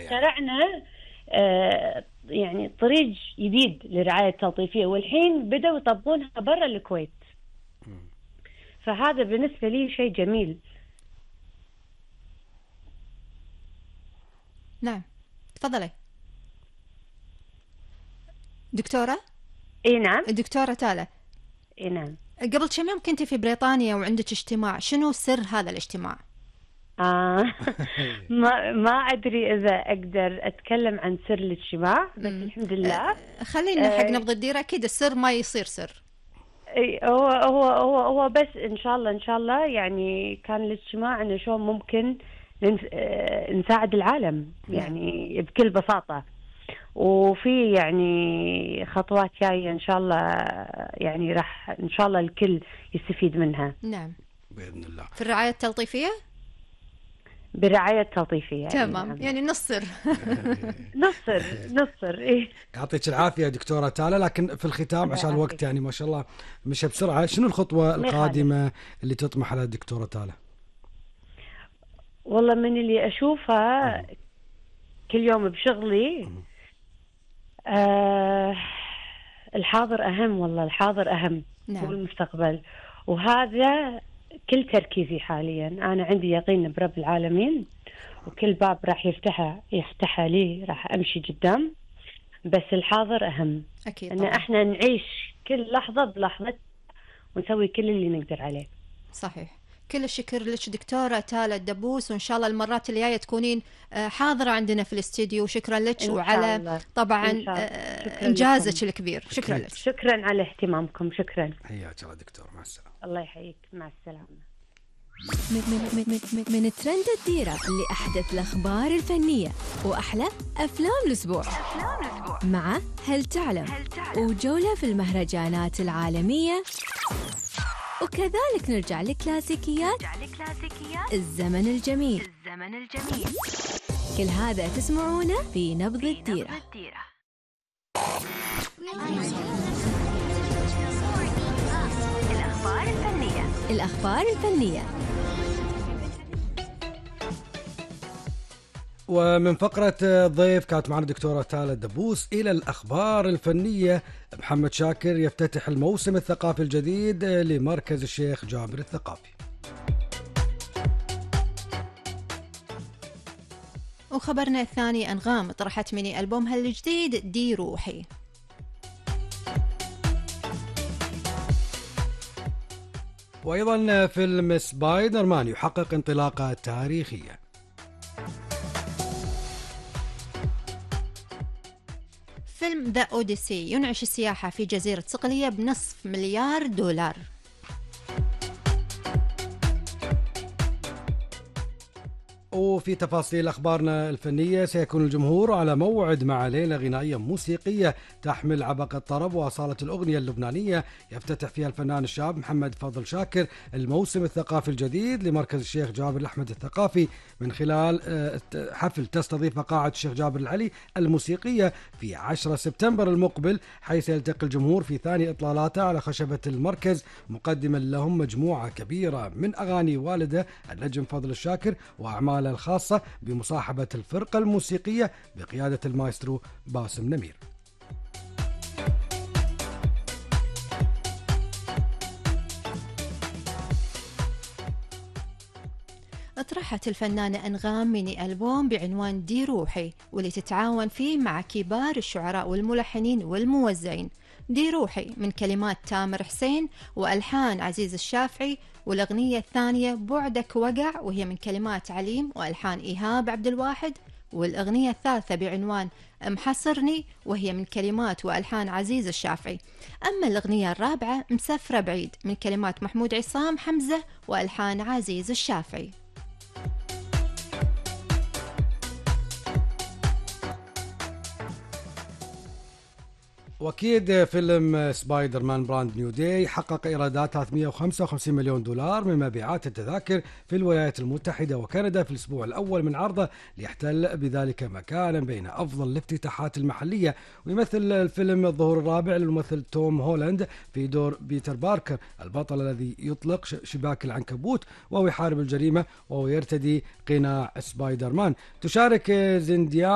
اخترعنا يعني طريق جديد للرعاية التلطيفية، والحين بدأوا يطبقونها برا الكويت. فهذا بالنسبة لي شيء جميل. نعم تفضلي دكتورة. اي نعم الدكتورة تالا. اي نعم. قبل كم يوم كنتي في بريطانيا وعندك اجتماع، شنو سر هذا الاجتماع؟ ما أدري إذا أقدر أتكلم عن سر الاجتماع، بس الحمد لله خلينا حق نبض الديرة. أكيد السر ما يصير سر. هو بس إن شاء الله يعني كان الاجتماع إنه شلون ممكن نساعد العالم يعني بكل بساطة، وفي يعني خطوات جاية إن شاء الله، يعني راح إن شاء الله الكل يستفيد منها. نعم بإذن الله. في الرعاية التلطيفية؟ بالرعاية التلطيفية تمام. يعني نصر نصر. إيه يعطيك العافية دكتورة تالا. لكن في الختام عشان الوقت يعني ما شاء الله مشى بسرعة، شنو الخطوة القادمة اللي تطمح على الدكتورة تالا؟ والله من اللي أشوفها كل يوم بشغلي الحاضر أهم، والله الحاضر أهم. نعم. والمستقبل، وهذا كل تركيزي حاليا. أنا عندي يقين برب العالمين، وكل باب راح يفتحها لي راح أمشي قدام، بس الحاضر أهم. أكيد أن احنا نعيش كل لحظة بلحظة ونسوي كل اللي نقدر عليه. صحيح. كل الشكر لك دكتورة تالا الدبوس، وإن شاء الله المرات اللي جاية تكونين حاضرة عندنا في الاستديو. شكرا لك وعلى طبعا إنجازك الكبير. شكرا لك. شكرا على اهتمامكم. شكرا. حياك الله دكتور. مع السلامة. الله يحييك. مع السلامة. من ترند الديرة لأحدث الأخبار الفنية وأحلى أفلام الأسبوع مع هل تعلم وجولة في المهرجانات العالمية، وكذلك نرجع لكلاسيكيات الزمن الجميل. كل هذا تسمعونه في نبض الديرة. الأخبار الفنية. ومن فقرة ضيف كانت معنا دكتورة تالا الدبوس إلى الأخبار الفنية. محمد شاكر يفتتح الموسم الثقافي الجديد لمركز الشيخ جابر الثقافي. وخبرنا الثاني، أنغام طرحت ميني ألبومها الجديد دي روحي. وأيضا فيلم سبايدر مان يحقق انطلاقة تاريخية. فيلم ذا أوديسي ينعش السياحة في جزيرة صقلية ب$500 مليون. وفي تفاصيل أخبارنا الفنية، سيكون الجمهور على موعد مع ليلة غنائية موسيقية تحمل عبق الطرب وأصالة الأغنية اللبنانية، يفتتح فيها الفنان الشاب محمد فضل شاكر الموسم الثقافي الجديد لمركز الشيخ جابر الأحمد الثقافي من خلال حفل تستضيف قاعة الشيخ جابر العلي الموسيقية في 10 سبتمبر المقبل، حيث يلتقي الجمهور في ثاني إطلالاته على خشبة المركز مقدما لهم مجموعة كبيرة من أغاني والده النجم فضل الشاكر وأعماله الخاصة بمصاحبة الفرقة الموسيقية بقيادة المايسترو باسم نمير. اطرحت الفنانة أنغام ميني ألبوم بعنوان دي روحي، واللي تتعاون فيه مع كبار الشعراء والملحنين والموزعين. دي روحي من كلمات تامر حسين وألحان عزيز الشافعي، والأغنية الثانية بعدك وقع وهي من كلمات عليم وألحان إيهاب عبد الواحد، والأغنية الثالثة بعنوان محصرني وهي من كلمات وألحان عزيز الشافعي. أما الأغنية الرابعة مسافرة بعيد من كلمات محمود عصام حمزة وألحان عزيز الشافعي. وأكيد فيلم سبايدر مان براند نيو داي حقق إيرادات $355 مليون من مبيعات التذاكر في الولايات المتحدة وكندا في الأسبوع الأول من عرضه، ليحتل بذلك مكانا بين أفضل الافتتاحات المحلية. ويمثل الفيلم الظهور الرابع للممثل توم هولاند في دور بيتر باركر البطل الذي يطلق شباك العنكبوت وهو يحارب الجريمة وهو يرتدي قناع سبايدر مان. تشارك زنديا